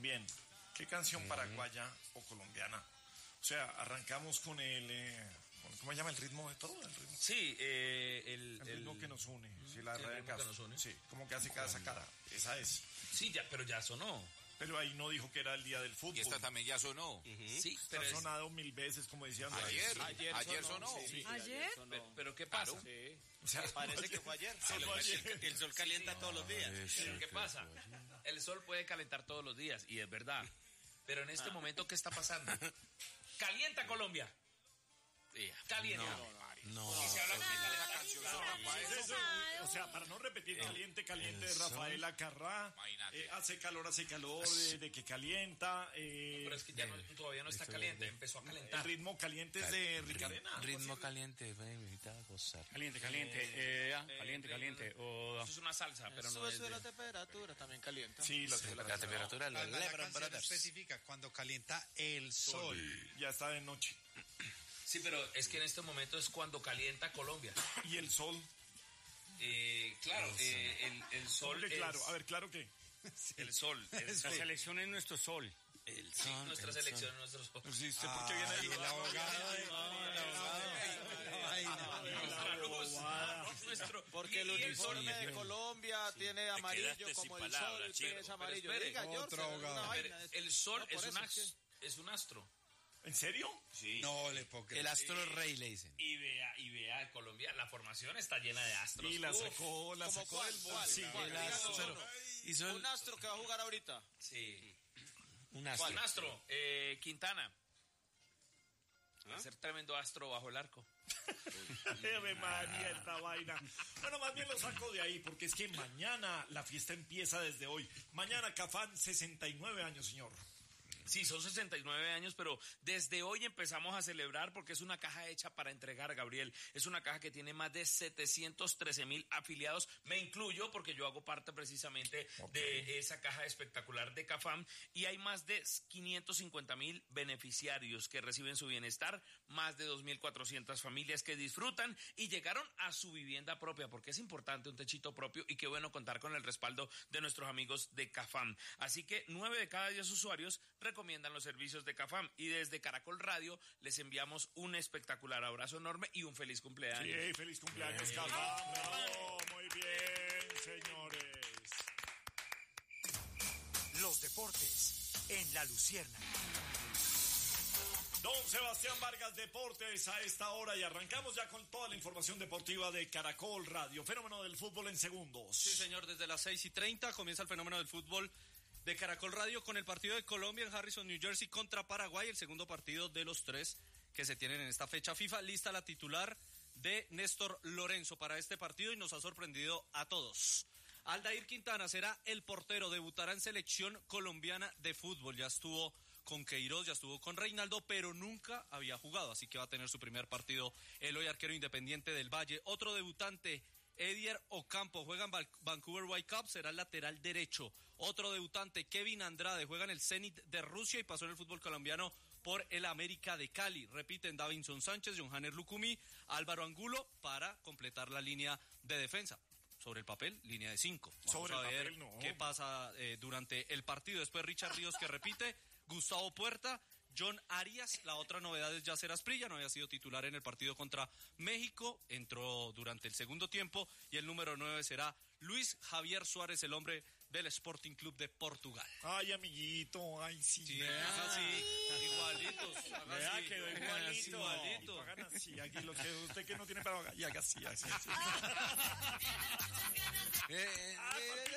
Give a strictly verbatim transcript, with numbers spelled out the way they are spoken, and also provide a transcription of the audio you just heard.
Bien, ¿qué canción paraguaya o colombiana? O sea, arrancamos con el... Eh, ¿cómo se llama el ritmo de todo? ¿El ritmo? Sí, eh, el, el ritmo el, que nos une. Sí, la el ritmo que nos une. Sí, como que hace cada sacada. Esa es. Sí, ya, pero ya sonó. Pero ahí no dijo que era el día del fútbol. Y esta también ya sonó. Uh-huh. Sí, pero ha es... sonado mil veces, como decían. Ayer, ayer, ayer sonó. sonó. Sí, sí, ¿Ayer? sonó. Pero, pero ¿qué pasa? Claro. Sí. O sea, parece ayer. que fue ayer. Sí, sí, ayer. El sol calienta sí, todos los días. Sí, ¿qué pasa? El sol puede calentar todos los días, y es verdad. Pero en este ah. momento, ¿qué está pasando? ¡Calienta Colombia! Caliente. No, no. Si se habla de esa canción, o sea, para no repetir, caliente, caliente de Rafaela Carrá. Eh, hace calor, hace calor, de, de que calienta. Eh, no, pero es que ya no, todavía no está caliente, empezó a calentar. El ritmo caliente es de Ricarena. Ritmo caliente, a gozar. Caliente, caliente, eh, eh, eh, caliente, caliente. Oh. Eso es una salsa, pero no sube, es sube de... la temperatura, también calienta. Sí, la, sí, la, la temperatura. La, la, la canción Brothers. especifica cuando calienta el sol. sol. Ya está de noche. Sí, pero es que en este momento es cuando calienta Colombia. ¿Y el sol? Eh, claro, el, eh, el, el sol es... Claro, a ver, ¿claro qué? Sí. El sol. El sol. La selección es nuestro sol. El sol. Sí, nuestra el selección es nuestro sol. Sí, ¿usted por qué viene el, el abogado? Porque el uniforme de Colombia tiene amarillo como el sol, usted es amarillo. Diga, otro abogado. El sol es un astro. ¿En serio? Sí. No le puedo creer. El astro rey le dicen. Y vea, y vea, Colombia, la formación está llena de astros. Y la sacó, Uf, la sacó cuál, del cuál, sí, cuál, el astro. Pero, hizo el... Un astro que va a jugar ahorita. Sí. Un astro. ¿Cuál astro? Eh, Quintana. ¿Ah? Va a ser tremendo astro bajo el arco. Ave María, esta vaina. Bueno, más bien lo saco de ahí, porque es que mañana la fiesta empieza desde hoy. Mañana Cafam, sesenta y nueve años, señor. Sí, son sesenta y nueve años, pero desde hoy empezamos a celebrar porque es una caja hecha para entregar, Gabriel. Es una caja que tiene más de setecientos trece mil afiliados. Me incluyo porque yo hago parte precisamente okay. de esa caja espectacular de Cafam. Y hay más de quinientos cincuenta mil beneficiarios que reciben su bienestar, más de dos mil cuatrocientas familias que disfrutan y llegaron a su vivienda propia, porque es importante un techito propio y qué bueno contar con el respaldo de nuestros amigos de Cafam. Así que nueve de cada diez usuarios recomiendan los servicios de Cafam y desde Caracol Radio les enviamos un espectacular abrazo enorme y un feliz cumpleaños. Sí, feliz cumpleaños, Cafam. Bravo, muy bien, señores. Los deportes en La Luciérnaga. Don Sebastián Vargas, Deportes a esta hora y arrancamos ya con toda la información deportiva de Caracol Radio. Fenómeno del fútbol en segundos. Sí, señor, desde las seis y treinta comienza el fenómeno del fútbol de Caracol Radio con el partido de Colombia en Harrison, New Jersey contra Paraguay, el segundo partido de los tres que se tienen en esta fecha FIFA. Lista la titular de Néstor Lorenzo para este partido y nos ha sorprendido a todos. Aldair Quintana será el portero, debutará en selección colombiana de fútbol, ya estuvo con Queiroz, ya estuvo con Reinaldo, pero nunca había jugado, así que va a tener su primer partido el hoy arquero Independiente del Valle. Otro debutante, Edier Ocampo, juega en Vancouver Whitecaps, será el lateral derecho. Otro debutante, Kevin Andrade, juega en el Zenit de Rusia y pasó en el fútbol colombiano por el América de Cali. Repiten Davinson Sánchez, Johanner Lucumí, Álvaro Angulo para completar la línea de defensa. Sobre el papel, línea de cinco. Vamos Sobre a el ver papel, no. qué pasa eh, durante el partido. Después Richard Ríos que repite, Gustavo Puerta, John Arias, la otra novedad es Yacer Asprilla, no había sido titular en el partido contra México, entró durante el segundo tiempo y el número nueve será Luis Javier Suárez, el hombre del Sporting Club de Portugal. Ay, amiguito, ay, sí. Sí, haga así, igualitos. Haga así, quedó igualito. Igualito. Hagan así, aquí lo que usted que no tiene para y haga así, así, así. eh, eh,